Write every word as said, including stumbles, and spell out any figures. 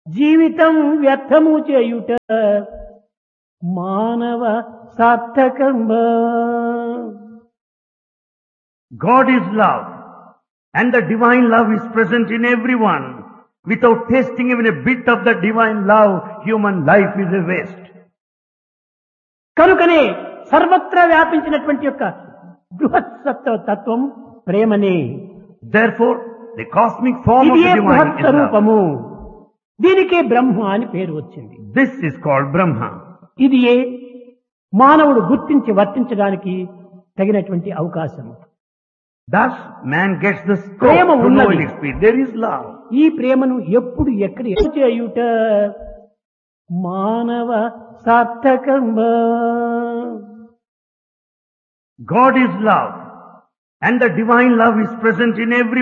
జీవితం వ్యర్థము చేయుట మానవ సార్థకంబ. God is love, and the divine love is present in everyone. Without tasting even a bit of the divine love, human life is a waste. కనుకనే సర్వత్రా వ్యాపించినటువంటి యొక్క బృహత్సత్వ తత్వం ప్రేమనే. Therefore, the cosmic form of ఇదే the divine బృహత్ is love. స్వరూపము. దీనికే బ్రహ్మ అని పేరు వచ్చింది. This is called Brahma. ఇది ఏ మానవుడు గుర్తించి వర్తించడానికి తగినటువంటి అవకాశం. Thus, man gets the Prema scope to know ఉన్నది. and experience. There is love. ఈ ప్రేమను ఎప్పుడు ఎక్కడ ఎలా చేయుట మానవ సార్థకంబ. God is love, and the divine love is present in every